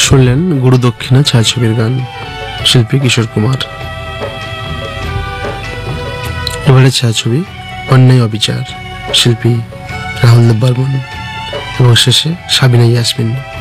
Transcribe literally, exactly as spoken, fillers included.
শুনলেন গুরু দক্ষিণা ছায়াছবির গান, শিল্পী কিশোর কুমার। এবারে ছায়াছবি অন্যায় অবিচার, শিল্পী রাহুল দেব বর্মন, এবং শেষে সাবিনা ইয়াসমিন।